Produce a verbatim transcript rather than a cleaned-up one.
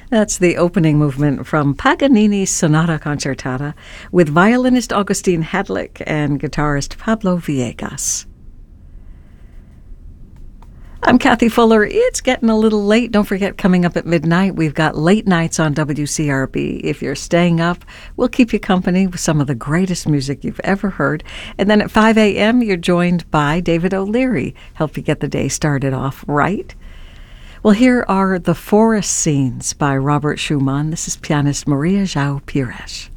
That's the opening movement from Paganini's Sonata Concertata with violinist Augustine Hadlick and guitarist Pablo Villegas. I'm Kathy Fuller. It's getting a little late. Don't forget, coming up at midnight, we've got late nights on W C R B. If you're staying up, we'll keep you company with some of the greatest music you've ever heard. And then at five a.m., you're joined by David O'Leary, help you get the day started off right. Well, here are The Forest Scenes by Robert Schumann. This is pianist Maria João Pires.